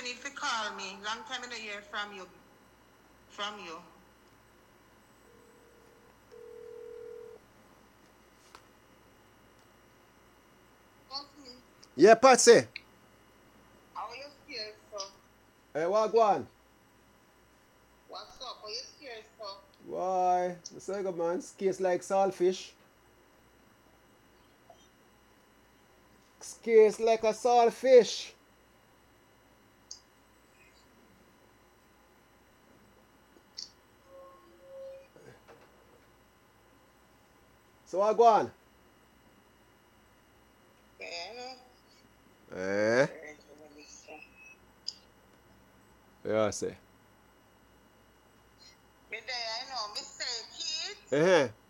need to call me. Long time I don't hear from you. From you. Yeah, Patsy. How you scared, so? Hey, what go on? What's up? How you scared, so? Why? The second man, case like saltfish. Case like a saltfish. So what go on? Eh? Yeah, I say. Me there, I know. Me say, kid. Eh?